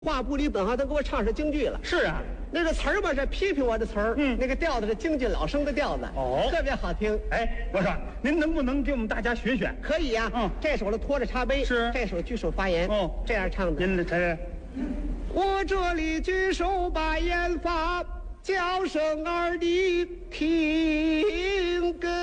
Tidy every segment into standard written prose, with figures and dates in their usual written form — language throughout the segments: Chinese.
话不离本行，他给我唱上京剧了。 是啊， 那个词儿吧是批评我的词儿，那个调子是京剧老生的调子，特别好听。 哎，我说您能不能给我们大家学学？ 可以呀，这首的拖着茶杯， 是这首举手发言，这样唱的。 您这， 我这里举手把言发，叫声儿的听根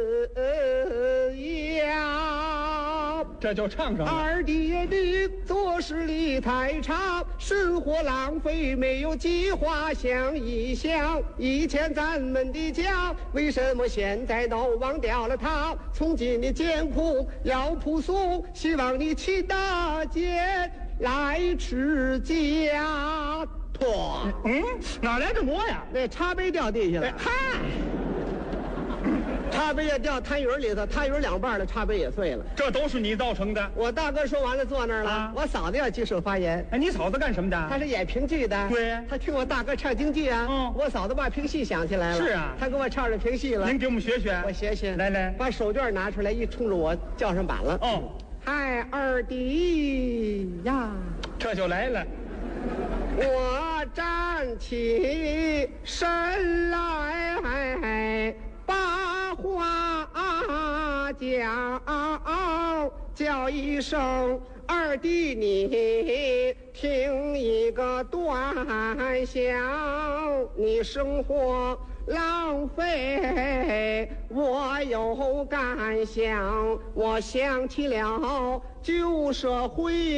呀。 这就唱上了。 二弟爷的做事理太差，生活浪费，没有计划。想一想，以前咱们的家，为什么现在都忘掉了它？从今的艰苦要朴素，希望你去大街来持家。托， 哪来的馍呀？ 那茶杯掉地下了。嗨，茶杯也掉痰盂里头，痰盂两半了，茶杯也碎了。 这都是你造成的。 我大哥说完了，坐那儿了。我嫂子要举手发言。 哎，你嫂子干什么的？ 她是演评剧的。 对， 她听我大哥唱京剧啊。我嫂子把评戏想起来了。 是啊， 她给我唱着评戏了。 您给我们学学。 我学学。 来， 把手绢拿出来，一冲着我叫上板了。嗨，二弟呀， 这就来了。 我站起身来，把话叫一声，二弟你听一个短响，你生活浪费，我有感想，我想起了旧社会。